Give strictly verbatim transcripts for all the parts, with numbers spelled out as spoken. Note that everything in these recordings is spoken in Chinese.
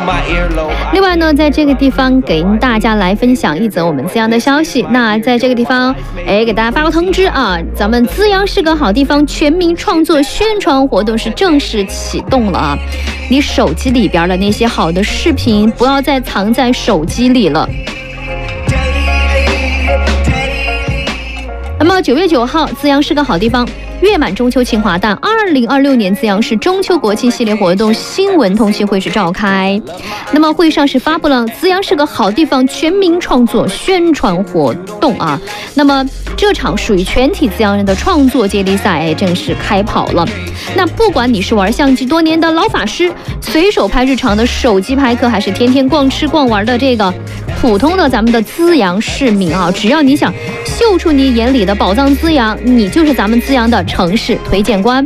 另外呢，在这个地方给大家来分享一则我们资阳的消息。那在这个地方，哎，给大家发个通知啊，咱们资阳是个好地方全民创作宣传活动是正式启动了啊！你手机里边的那些好的视频，不要再藏在手机里了。那么九月九号，资阳是个好地方月满中秋庆华诞二零二六年资阳市中秋国庆系列活动新闻通讯会是召开。那么会上是发布了资阳是个好地方全民创作宣传活动啊。那么这场属于全体资阳人的创作接力赛正式开跑了。那不管你是玩相机多年的老法师，随手拍日常的手机拍客，还是天天逛吃逛玩的这个普通的咱们的资阳市民啊，只要你想秀出你眼里的宝藏资阳，你就是咱们资阳的城市推荐官。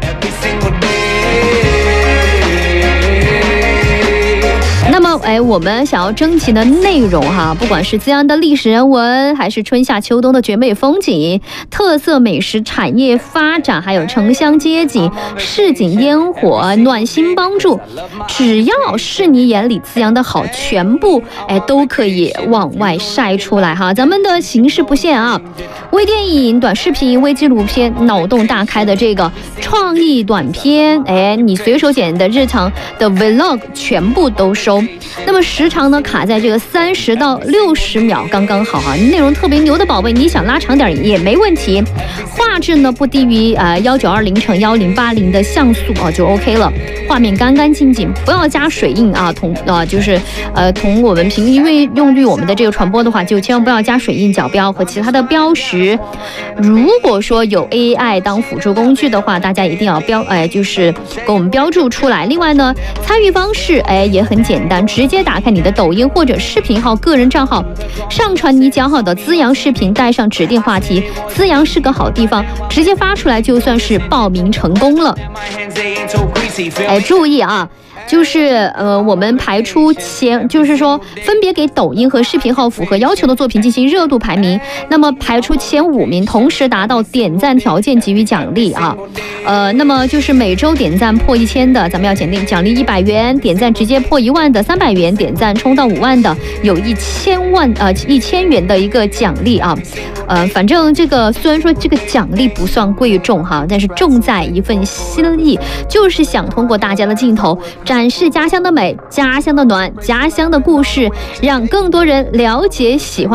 那么哎，我们想要征集的内容哈，不管是资阳的历史人文，还是春夏秋冬的绝美风景、特色美食产业发展，还有城乡街景、市井烟火、暖心帮助，只要是你眼里资阳的好，全部哎都可以往外晒出来哈。咱们的形式不限啊，微电影、短视频、微纪录片，脑洞大开的这个创意短片，哎，你随手剪的日常的 vlog 全部都收。那么时长呢卡在这个三十到六十秒刚刚好哈，内容特别牛的宝贝，你想拉长点也没问题。画质呢不低于呃幺九二零乘幺零八零的像素啊就 OK 了，画面干干净净，不要加水印啊，同呃就是呃同我们平因为用于我们的这个传播的话，就千万不要加水印、角标和其他的标识。如果说有 A I 当辅助工具的话，大家一定要标哎就是给我们标注出来。另外呢，参与方式哎也很简单。直接打开你的抖音或者视频号个人账号，上传你讲好的资阳视频，带上指定话题资阳是个好地方，直接发出来就算是报名成功了。哎，注意啊，就是呃，我们排出前，就是说分别给抖音和视频号符合要求的作品进行热度排名，那么排出前五名，同时达到点赞条件给予奖励啊。呃，那么就是每周点赞破一千的，咱们要检定奖励一百元；点赞直接破一万的三百元；点赞冲到五万的有一千万呃一千元的一个奖励啊。呃，反正这个虽然说这个奖励不算贵重哈，但是重在一份心意，就是想通过大家的镜头展示家乡的美、家乡的暖、家乡的故事，让更多人了解喜欢。